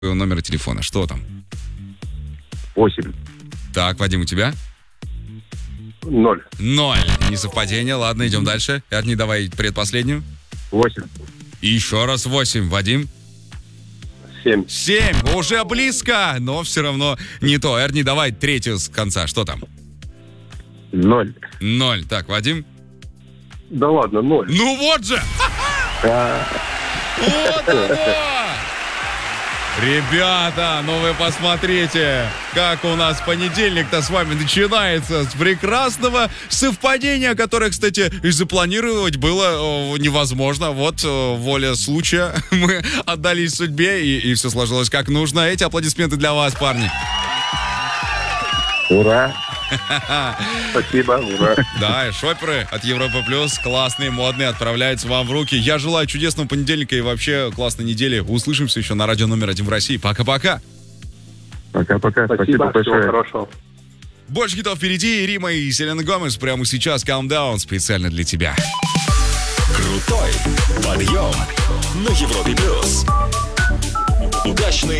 номера телефона. Что там? 8. Так, Вадим, у тебя? 0. 0. Несовпадение. Ладно, идем дальше. Эрни, давай предпоследнюю. 8. И еще раз 8. Вадим? 7. 7. Уже близко, но все равно не то. Эрни, давай третью с конца. Что там? 0. 0. Так, Вадим? Да ладно, 0. Ну вот же! Вот оно! Ребята, ну вы посмотрите, как у нас понедельник-то с вами начинается с прекрасного совпадения, которое, кстати, и запланировать было невозможно. Вот воля случая, мы отдались судьбе, и все сложилось как нужно. Эти аплодисменты для вас, парни. Ура! Спасибо, ура. Да, и шоперы от Европы Плюс, классные, модные, отправляются вам в руки. Я желаю чудесного понедельника и вообще классной недели. Услышимся еще на радио номер 1 в России. Пока-пока. Пока-пока. Спасибо большое. Всего хорошего. Больше хитов впереди. Рима и Селена Гомес прямо сейчас. Calm Down специально для тебя. Крутой подъем на Европе Плюс. Удачный